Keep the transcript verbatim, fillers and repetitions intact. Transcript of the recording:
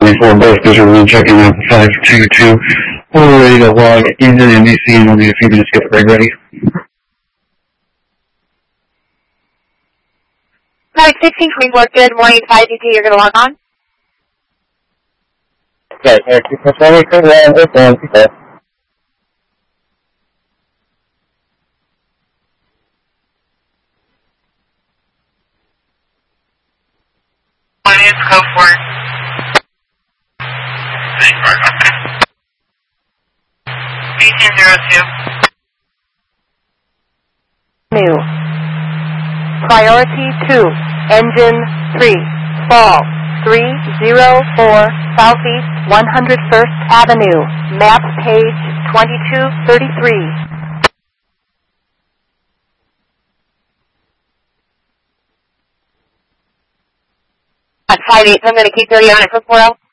twenty-four, both visual and checking out five two two. We're ready to log into the N B C and we'll need a few minutes to get the rig ready. Flight sixteen twenty-four, good morning, five two two, you're going to log on? Okay, here, two plus one, eight, one, eight, one, okay. One is code four. eighteen zero two. New. Priority two, engine three, fall, three zero four, southeast one hundred first Avenue, map page twenty-two thirty-three. At five eight, I'm going to keep thirty on it for four L.